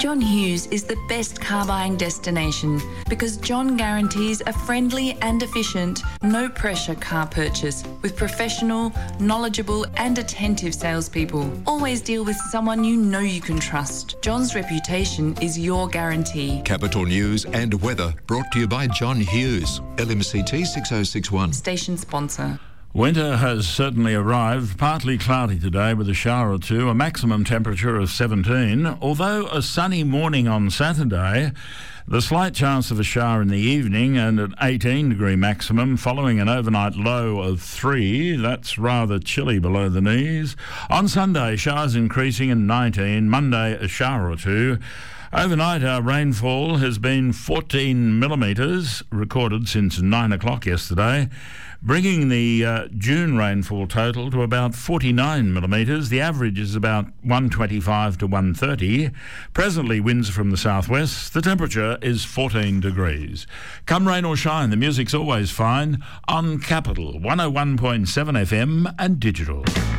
John Hughes is the best car buying destination because John guarantees a friendly and efficient, no-pressure car purchase with professional, knowledgeable and attentive salespeople. Always deal with someone you know you can trust. John's reputation is your guarantee. Capital News and weather brought to you by John Hughes, LMCT 6061. Station sponsor. Winter has certainly arrived, partly cloudy today with a shower or two, a maximum temperature of 17, although a sunny morning on Saturday, the slight chance of a shower in the evening and an 18-degree maximum following an overnight low of 3. That's rather chilly below the knees. On Sunday, showers increasing in 19, Monday a shower or two. Overnight, our rainfall has been 14 millimetres, recorded since 9 o'clock yesterday, bringing the June rainfall total to about 49 millimetres. The average is about 125 to 130. Presently, winds from the southwest. The temperature is 14 degrees. Come rain or shine, the music's always fine on Capital 101.7 FM and digital.